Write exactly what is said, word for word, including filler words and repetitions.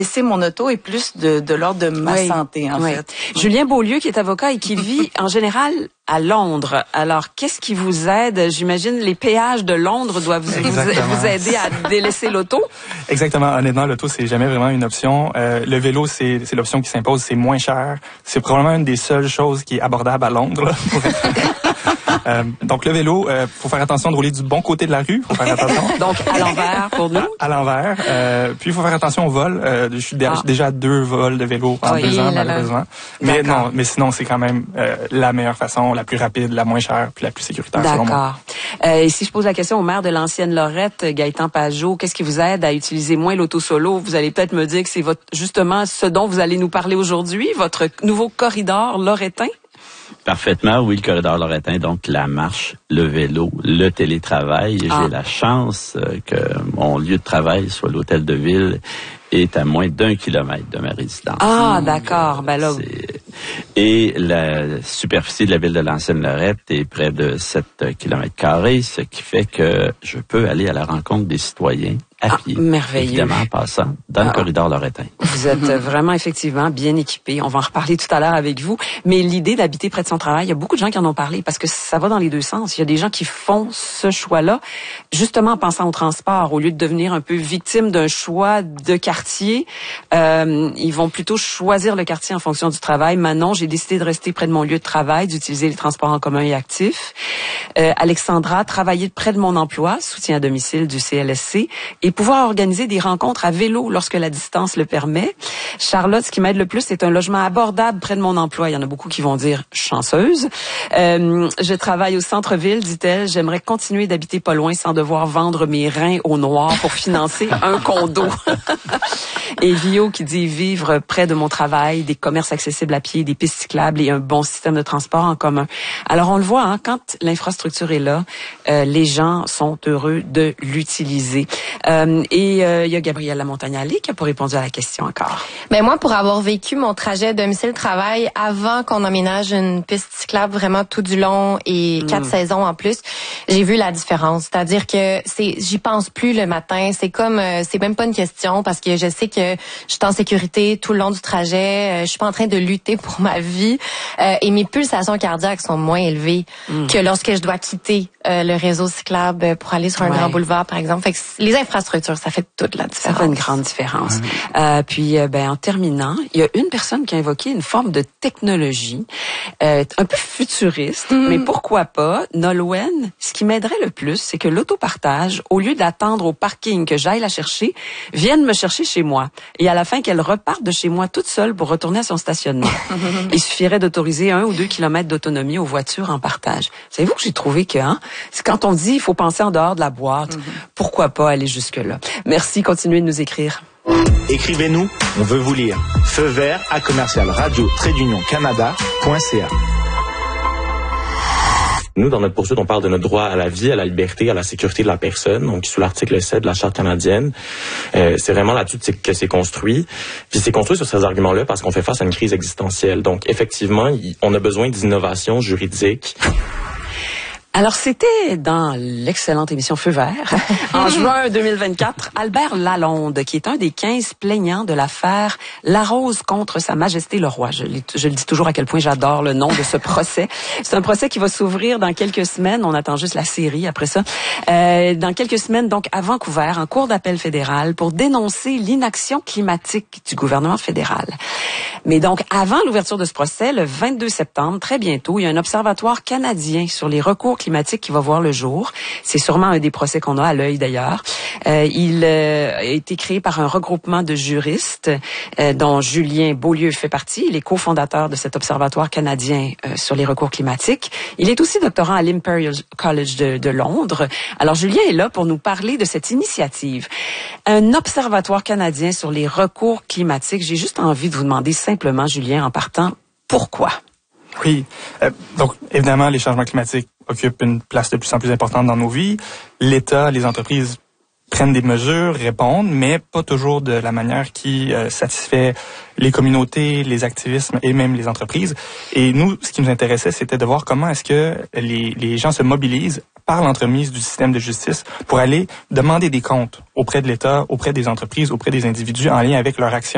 laisser mon auto est plus de, de l'ordre de ma oui, santé, en oui. fait. Julien Beaulieu, qui est avocat et qui vit en général à Londres. Alors, qu'est-ce qui vous aide? J'imagine les péages de Londres doivent vous, vous aider à délaisser l'auto? Exactement. Honnêtement, l'auto, c'est jamais vraiment une option. Euh, le vélo, c'est, c'est l'option qui s'impose. C'est moins cher. C'est probablement une des seules choses qui est abordable à Londres. Là, pour être... Euh, donc le vélo, euh, faut faire attention de rouler du bon côté de la rue, faut faire attention. Donc à l'envers pour nous. À, à l'envers. Euh, puis il faut faire attention au vol. Euh, je suis ah. déjà à deux vols de vélo en oui, deux ans là, malheureusement. Là. Mais D'accord. non, mais sinon c'est quand même euh, la meilleure façon, la plus rapide, la moins chère, puis la plus sécuritaire. D'accord. Euh, et si je pose la question au maire de l'ancienne Lorette, Gaëtan Pajot, qu'est-ce qui vous aide à utiliser moins l'auto solo? Vous allez peut-être me dire que c'est votre justement ce dont vous allez nous parler aujourd'hui, votre nouveau corridor loretain. Parfaitement, oui, le corridor loretain, donc la marche, le vélo, le télétravail. Ah. J'ai la chance euh, que mon lieu de travail soit l'hôtel de ville est à moins d'un kilomètre de ma résidence. Ah, donc, d'accord. Euh, ben là... Et la superficie de la ville de l'Ancienne-Lorette est près de sept kilomètres carrés, ce qui fait que je peux aller à la rencontre des citoyens à pied. Ah, merveilleux. Évidemment, en passant dans ah, le corridor loretain. Vous êtes vraiment, effectivement, bien équipé. On va en reparler tout à l'heure avec vous. Mais l'idée d'habiter près de son travail, il y a beaucoup de gens qui en ont parlé parce que ça va dans les deux sens. Il y a des gens qui font ce choix-là, justement en pensant au transport. Au lieu de devenir un peu victime d'un choix de quartier, euh, ils vont plutôt choisir le quartier en fonction du travail. Manon, j'ai décidé de rester près de mon lieu de travail, d'utiliser les transports en commun et actifs. Euh, Alexandra, travailler près de mon emploi, soutien à domicile du C L S C, et pouvoir organiser des rencontres à vélo lorsque la distance le permet. Charlotte, ce qui m'aide le plus, c'est un logement abordable près de mon emploi. Il y en a beaucoup qui vont dire chanceuse. Euh, je travaille au centre-ville, dit-elle. J'aimerais continuer d'habiter pas loin sans devoir vendre mes reins au noir pour financer un condo. Et Vio qui dit vivre près de mon travail, des commerces accessibles à pied, des pistes cyclables et un bon système de transport en commun. Alors on le voit, hein, quand l'infrastructure est là, euh, les gens sont heureux de l'utiliser. Euh, et il euh, y a Gabrielle Lamontagne-Allé qui a pas répondu à la question encore. Mais moi, pour avoir vécu mon trajet domicile-travail avant qu'on emménage une piste cyclable vraiment tout du long et quatre mmh. saisons en plus, j'ai vu la différence. C'est-à-dire que c'est, j'y pense plus le matin. C'est comme, euh, c'est même pas une question parce que je sais que je suis en sécurité tout le long du trajet. Euh, je suis pas en train de lutter pour ma vie euh, et mes pulsations cardiaques sont moins élevées mmh. que lorsque je dois quitter euh, le réseau cyclable pour aller sur un ouais. grand boulevard, par exemple. Fait que les infrastructures, ça fait toute la différence. Ça fait une grande différence. Mmh. Euh, puis, euh, ben, en terminant, il y a une personne qui a invoqué une forme de technologie euh, un peu futuriste, mmh. mais pourquoi pas, Nolwenn, ce qui m'aiderait le plus, c'est que l'autopartage, au lieu d'attendre au parking que j'aille la chercher, vienne me chercher chez moi. Et à la fin, qu'elle reparte de chez moi toute seule pour retourner à son stationnement. Il suffirait d'autoriser un ou deux kilomètres d'autonomie aux voitures en partage. Savez-vous que j'ai trouvé que, hein, c'est quand on dit il faut penser en dehors de la boîte, mmh. pourquoi pas aller jusque-là? Merci, continuez de nous écrire. Écrivez-nous, on veut vous lire. Feu vert à commercial radio trait d'union canada point c a. Nous, dans notre poursuite, on parle de notre droit à la vie, à la liberté, à la sécurité de la personne, donc sous l'article sept de la Charte canadienne. Euh, c'est vraiment là-dessus que c'est construit. Puis c'est construit sur ces arguments-là parce qu'on fait face à une crise existentielle. Donc, effectivement, on a besoin d'innovation juridique. Alors, c'était dans l'excellente émission Feu vert, en juin deux mille vingt-quatre, Albert Lalonde, qui est un des quinze plaignants de l'affaire Larose contre Sa Majesté le Roi. Je, je le dis toujours à quel point j'adore le nom de ce procès. C'est un procès qui va s'ouvrir dans quelques semaines. On attend juste la série après ça. Euh, dans quelques semaines, donc, à Vancouver, en cour d'appel fédéral, pour dénoncer l'inaction climatique du gouvernement fédéral. Mais donc, avant l'ouverture de ce procès, le vingt-deux septembre, très bientôt, il y a un observatoire canadien sur les recours climatique qui va voir le jour. C'est sûrement un des procès qu'on a à l'œil d'ailleurs. Euh, il euh, a été créé par un regroupement de juristes euh, dont Julien Beaulieu fait partie. Il est cofondateur de cet observatoire canadien euh, sur les recours climatiques. Il est aussi doctorant à l'Imperial College de, de Londres. Alors Julien est là pour nous parler de cette initiative. Un observatoire canadien sur les recours climatiques. J'ai juste envie de vous demander simplement, Julien, en partant, pourquoi? Oui. Euh, donc, évidemment, les changements climatiques occupent une place de plus en plus importante dans nos vies. L'État, les entreprises prennent des mesures, répondent, mais pas toujours de la manière qui euh, satisfait les communautés, les activismes et même les entreprises. Et nous, ce qui nous intéressait, c'était de voir comment est-ce que les, les gens se mobilisent par l'entremise du système de justice pour aller demander des comptes auprès de l'État, auprès des entreprises, auprès des individus en lien avec leur action